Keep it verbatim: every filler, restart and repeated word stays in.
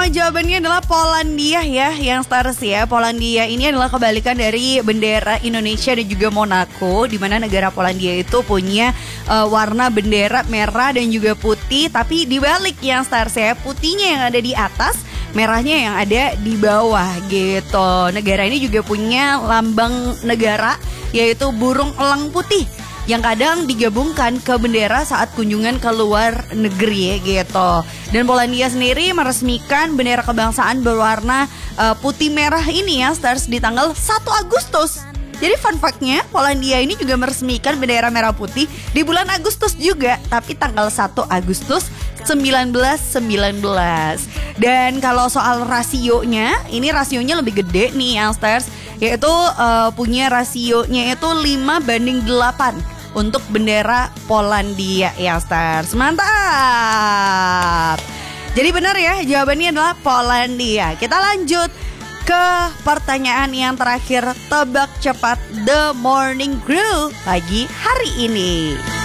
jawabannya adalah Polandia ya, yang stars ya. Polandia ini adalah kebalikan dari bendera Indonesia dan juga Monaco, di mana negara Polandia itu punya uh, warna bendera merah dan juga putih, tapi dibalik yang stars ya, putihnya yang ada di atas, merahnya yang ada di bawah gitu. Negara ini juga punya lambang negara, yaitu burung elang putih, yang kadang digabungkan ke bendera saat kunjungan ke luar negeri gitu. Dan Polandia sendiri meresmikan bendera kebangsaan berwarna uh, putih merah ini ya, stars, di tanggal satu Agustus. Jadi fun fact-nya, Polandia ini juga meresmikan bendera merah putih di bulan Agustus juga, tapi tanggal satu Agustus sembilan belas sembilan belas. Dan kalau soal rasionya, ini rasionya lebih gede nih Youngsters, yaitu uh, punya rasionya itu lima banding delapan untuk bendera Polandia Youngsters. Mantap. Jadi benar ya, jawabannya adalah Polandia. Kita lanjut ke pertanyaan yang terakhir, tebak cepat The Morning Crew pagi hari ini.